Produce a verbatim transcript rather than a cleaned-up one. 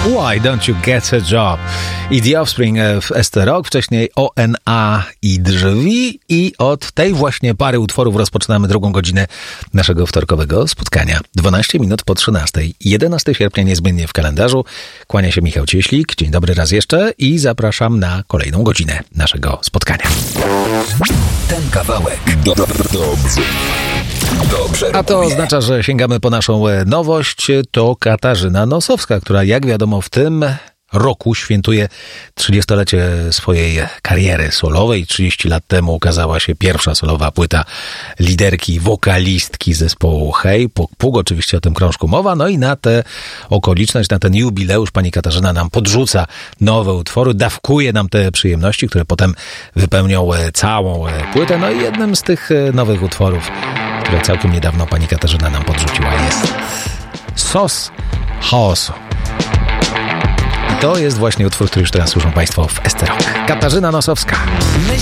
Why Don't You Get a Job? I The Offspring w S T Rock, wcześniej O N A i Drzwi, i od tej właśnie pary utworów rozpoczynamy drugą godzinę naszego wtorkowego spotkania. dwanaście minut po trzynastej. jedenastego sierpnia niezmiennie w kalendarzu. Kłania się Michał Cieślik. Dzień dobry raz jeszcze i zapraszam na kolejną godzinę naszego spotkania. Ten kawałek do, do, dobrze. Dobrze. A to oznacza, że sięgamy po naszą nowość. To Katarzyna Nosowska, która jak wiadomo w tym roku świętuje trzydziestolecie swojej kariery solowej. trzydzieści lat temu ukazała się pierwsza solowa płyta liderki, wokalistki zespołu Hej. Puk Puk, oczywiście o tym krążku mowa. No i na tę okoliczność, na ten jubileusz pani Katarzyna nam podrzuca nowe utwory, dawkuje nam te przyjemności, które potem wypełnią całą płytę. No i jednym z tych nowych utworów, które całkiem niedawno pani Katarzyna nam podrzuciła, jest Sos Chaosu. To jest właśnie utwór, który już teraz słyszą Państwo w S T Rock. Katarzyna Nosowska. Myśl